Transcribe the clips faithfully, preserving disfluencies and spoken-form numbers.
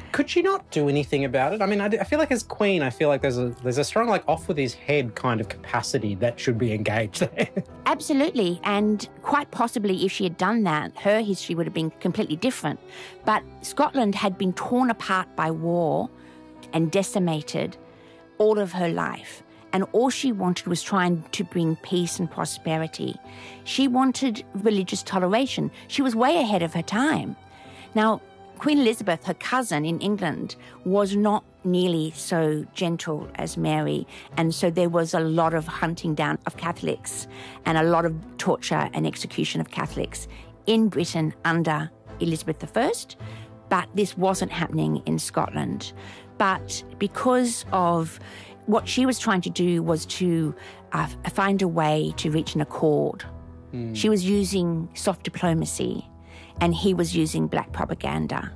Could she not do anything about it? I mean, I, I feel like as Queen, I feel like there's a there's a strong, like, off with his head kind of capacity that should be engaged there. Absolutely. And quite possibly if she had done that, her history would have been completely different. But Scotland had been torn apart by war and decimated all of her life. And all she wanted was trying to bring peace and prosperity. She wanted religious toleration. She was way ahead of her time. Now, Queen Elizabeth, her cousin in England, was not nearly so gentle as Mary, and so there was a lot of hunting down of Catholics and a lot of torture and execution of Catholics in Britain under Elizabeth the First, but this wasn't happening in Scotland. But because of what she was trying to do was to uh, find a way to reach an accord. Mm. She was using soft diplomacy, and he was using black propaganda.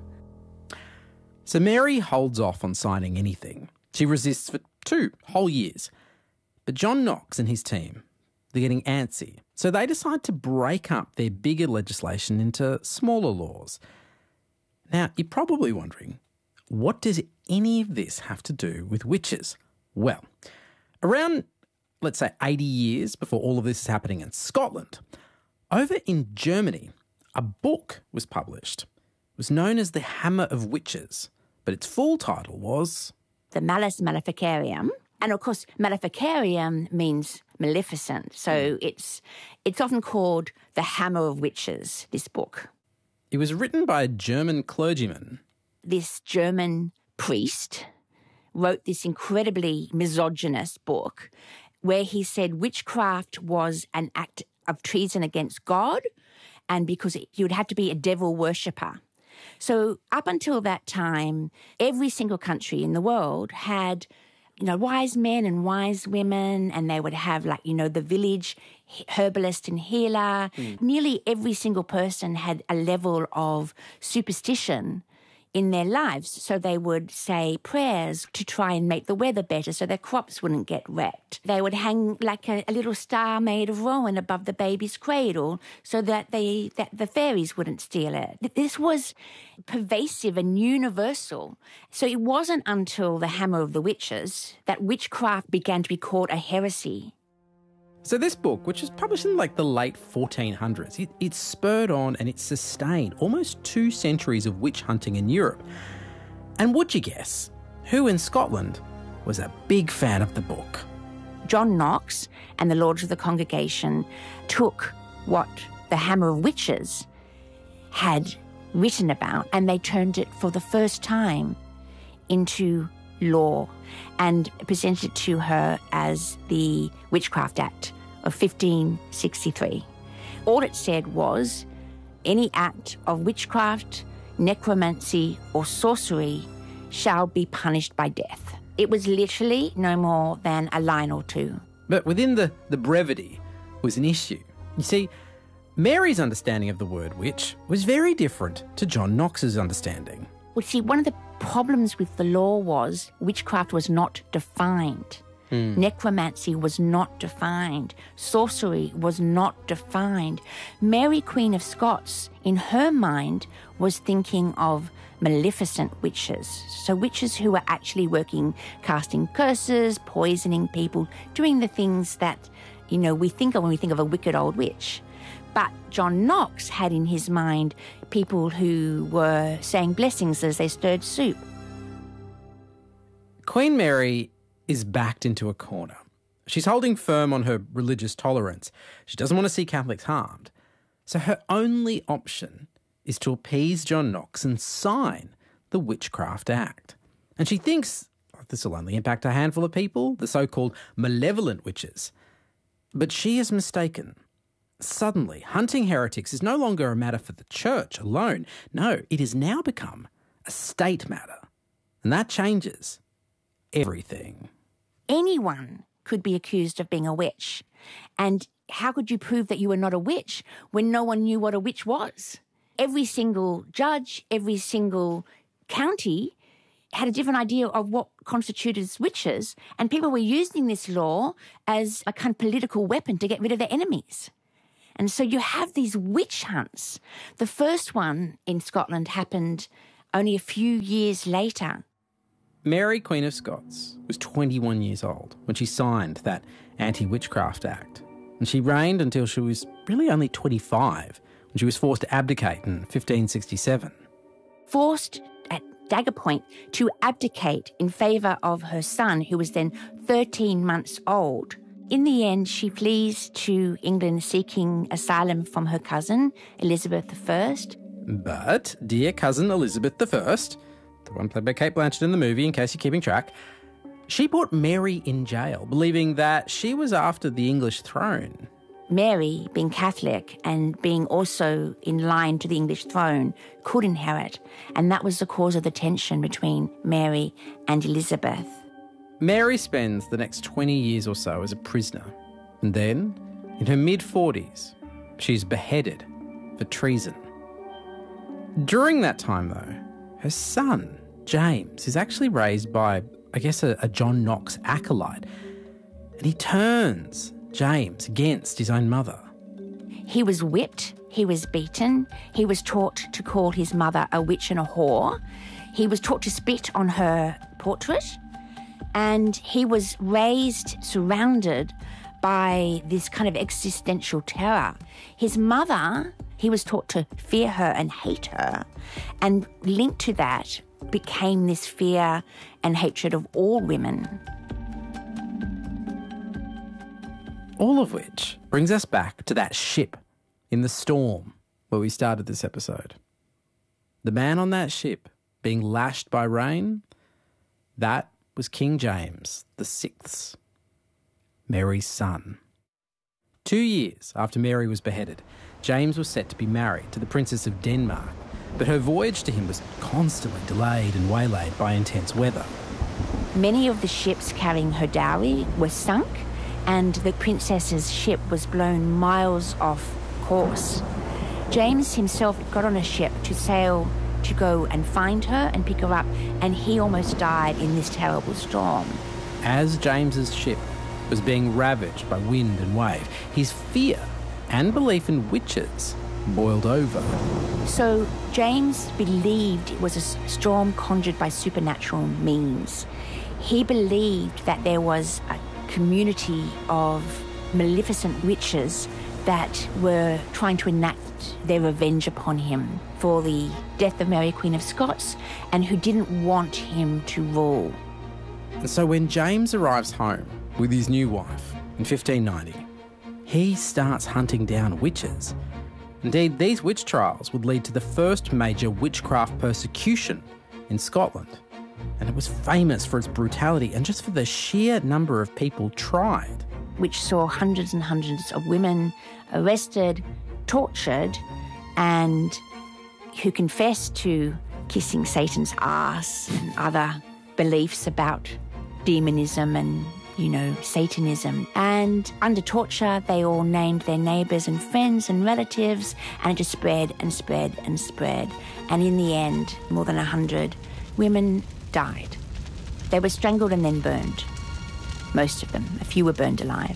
So Mary holds off on signing anything. She resists for two whole years. But John Knox and his team, they're getting antsy. So they decide to break up their bigger legislation into smaller laws. Now, you're probably wondering, what does any of this have to do with witches? Well, around, let's say, eighty years before all of this is happening in Scotland, over in Germany, a book was published. It was known as The Hammer of Witches, but its full title was The Malleus Maleficarium. And of course, Maleficarium means maleficent. So it's it's often called The Hammer of Witches, this book. It was written by a German clergyman. This German priest wrote this incredibly misogynist book where he said witchcraft was an act of treason against God, and because you would have to be a devil worshipper. So up until that time, every single country in the world had, you know, wise men and wise women, and they would have, like, you know, the village herbalist and healer. Mm. Nearly every single person had a level of superstition in their lives. So they would say prayers to try and make the weather better so their crops wouldn't get wrecked. They would hang like a, a little star made of rowan above the baby's cradle so that they that the fairies wouldn't steal it. This was pervasive and universal. So it wasn't until the Hammer of the Witches that witchcraft began to be called a heresy. So this book, which was published in like the late fourteen hundreds, it, it spurred on and it sustained almost two centuries of witch hunting in Europe. And would you guess who in Scotland was a big fan of the book? John Knox and the Lords of the Congregation took what the Hammer of Witches had written about and they turned it for the first time into law and presented it to her as the Witchcraft Act of fifteen sixty-three. All it said was, any act of witchcraft, necromancy or sorcery shall be punished by death. It was literally no more than a line or two. But within the, the brevity was an issue. You see, Mary's understanding of the word witch was very different to John Knox's understanding. Well, see, one of the problems with the law was witchcraft was not defined. Mm. Necromancy was not defined. Sorcery was not defined. Mary, Queen of Scots, in her mind, was thinking of maleficent witches. So witches who were actually working, casting curses, poisoning people, doing the things that, you know, we think of when we think of a wicked old witch. But John Knox had in his mind people who were saying blessings as they stirred soup. Queen Mary is backed into a corner. She's holding firm on her religious tolerance. She doesn't want to see Catholics harmed. So her only option is to appease John Knox and sign the Witchcraft Act. And she thinks oh, this will only impact a handful of people, the so-called malevolent witches. But she is mistaken. Suddenly, hunting heretics is no longer a matter for the church alone. No, it has now become a state matter. And that changes everything. Anyone could be accused of being a witch. And how could you prove that you were not a witch when no one knew what a witch was? Every single judge, every single county had a different idea of what constituted as witches, and people were using this law as a kind of political weapon to get rid of their enemies. And so you have these witch hunts. The first one in Scotland happened only a few years later. Mary, Queen of Scots, was twenty-one years old when she signed that Anti-Witchcraft Act, and she reigned until she was really only twenty-five when she was forced to abdicate in fifteen sixty-seven. Forced at dagger point to abdicate in favour of her son, who was then thirteen months old. In the end, she flees to England seeking asylum from her cousin, Elizabeth the First. But dear cousin Elizabeth the First, the one played by Cate Blanchett in the movie, in case you're keeping track, she put Mary in jail, believing that she was after the English throne. Mary, being Catholic and being also in line to the English throne, could inherit, and that was the cause of the tension between Mary and Elizabeth. Mary spends the next twenty years or so as a prisoner, and then, in her mid-forties, she's beheaded for treason. During that time, though, her son, James, is actually raised by, I guess, a, a John Knox acolyte, and he turns James against his own mother. He was whipped, he was beaten, he was taught to call his mother a witch and a whore, he was taught to spit on her portrait, and he was raised, surrounded by this kind of existential terror. His mother, he was taught to fear her and hate her, and linked to that became this fear and hatred of all women. All of which brings us back to that ship in the storm where we started this episode. The man on that ship being lashed by rain, that was King James the Sixth, Mary's son. Two years after Mary was beheaded, James was set to be married to the Princess of Denmark, but her voyage to him was constantly delayed and waylaid by intense weather. Many of the ships carrying her dowry were sunk, and the princess's ship was blown miles off course. James himself got on a ship to sail to go and find her and pick her up, and he almost died in this terrible storm. As James's ship was being ravaged by wind and wave, his fear and belief in witches boiled over. So James believed it was a storm conjured by supernatural means. He believed that there was a community of maleficent witches that were trying to enact their revenge upon him for the death of Mary, Queen of Scots, and who didn't want him to rule. And so when James arrives home with his new wife in fifteen ninety, he starts hunting down witches. Indeed, these witch trials would lead to the first major witchcraft persecution in Scotland. And it was famous for its brutality and just for the sheer number of people tried. Which saw hundreds and hundreds of women arrested, tortured, and who confessed to kissing Satan's ass and other beliefs about demonism and, you know, Satanism. And under torture, they all named their neighbours and friends and relatives, and it just spread and spread and spread. And in the end, more than a hundred women died. They were strangled and then burned. Most of them. A few were burned alive.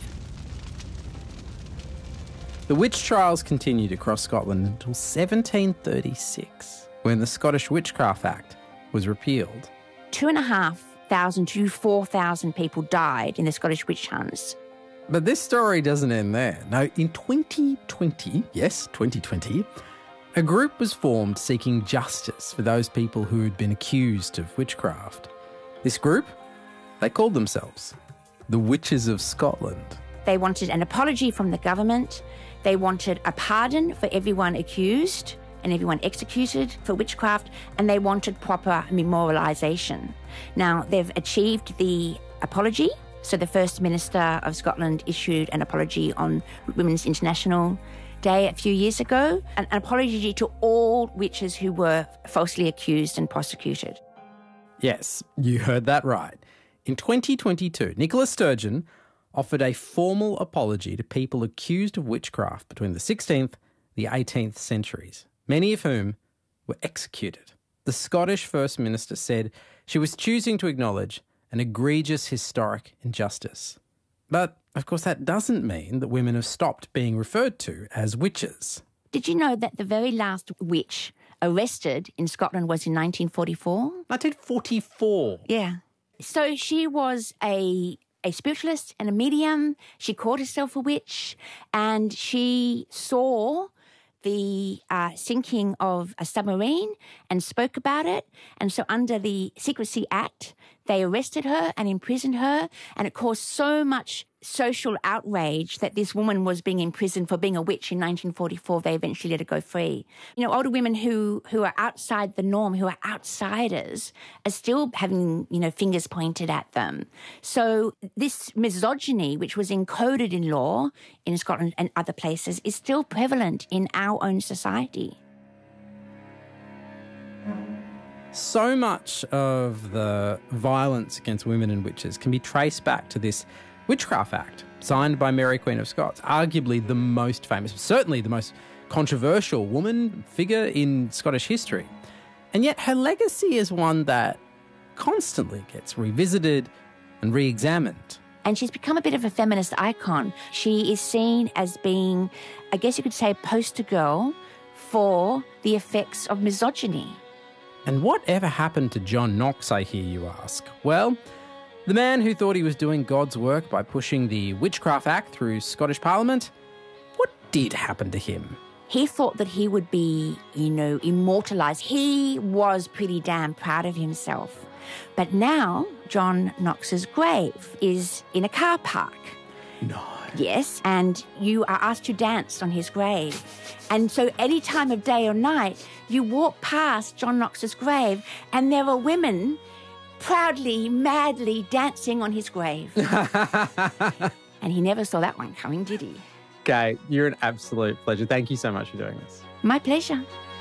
The witch trials continued across Scotland until seventeen thirty-six, when the Scottish Witchcraft Act was repealed. Two and a half thousand to four thousand people died in the Scottish witch hunts. But this story doesn't end there. No, in twenty twenty, yes, twenty twenty, a group was formed seeking justice for those people who had been accused of witchcraft. This group, they called themselves the Witches of Scotland. They wanted an apology from the government. They wanted a pardon for everyone accused and everyone executed for witchcraft, and they wanted proper memorialisation. Now, they've achieved the apology. So the First Minister of Scotland issued an apology on Women's International Day a few years ago, an, an apology to all witches who were falsely accused and prosecuted. Yes, you heard that right. In twenty twenty-two, Nicola Sturgeon offered a formal apology to people accused of witchcraft between the sixteenth and the eighteenth centuries, many of whom were executed. The Scottish First Minister said she was choosing to acknowledge an egregious historic injustice. But, of course, that doesn't mean that women have stopped being referred to as witches. Did you know that the very last witch arrested in Scotland was in nineteen forty-four. nineteen forty-four. Yeah. So she was a a spiritualist and a medium. She called herself a witch, and she saw the uh, sinking of a submarine and spoke about it. And so under the Secrecy Act, they arrested her and imprisoned her, and it caused so much social outrage that this woman was being imprisoned for being a witch in nineteen forty-four. They eventually let her go free. You know, older women who, who are outside the norm, who are outsiders, are still having, you know, fingers pointed at them. So this misogyny, which was encoded in law in Scotland and other places, is still prevalent in our own society. So much of the violence against women and witches can be traced back to this Witchcraft Act, signed by Mary Queen of Scots, arguably the most famous, certainly the most controversial woman figure in Scottish history. And yet her legacy is one that constantly gets revisited and re-examined. And she's become a bit of a feminist icon. She is seen as being, I guess you could say, a poster girl for the effects of misogyny. And whatever happened to John Knox, I hear you ask? Well, the man who thought he was doing God's work by pushing the Witchcraft Act through Scottish Parliament, what did happen to him? He thought that he would be, you know, immortalised. He was pretty damn proud of himself. But now John Knox's grave is in a car park. No. Yes, and you are asked to dance on his grave. And so any time of day or night, you walk past John Knox's grave and there are women proudly, madly dancing on his grave. And he never saw that one coming, did he? Kate, you're an absolute pleasure. Thank you so much for doing this. My pleasure.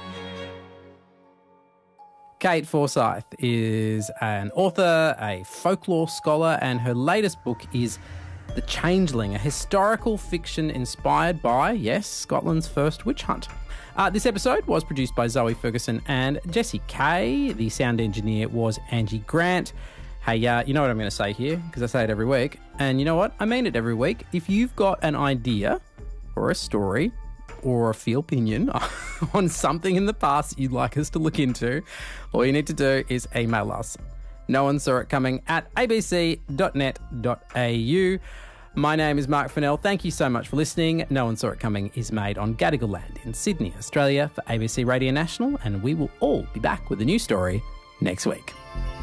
Kate Forsyth is an author, a folklore scholar, and her latest book is The Changeling, a historical fiction inspired by, yes, Scotland's first witch hunt. Uh, this episode was produced by Zoe Ferguson and Jessie Kay. The sound engineer was Angie Grant. Hey, uh, you know what I'm going to say here, because I say it every week. And you know what? I mean it every week. If you've got an idea or a story or a feel opinion on something in the past you'd like us to look into, all you need to do is email us. No one saw it coming at a b c dot net dot a u. My name is Mark Fennell. Thank you so much for listening. No One Saw It Coming is made on Gadigal land in Sydney, Australia for A B C Radio National, and we will all be back with a new story next week.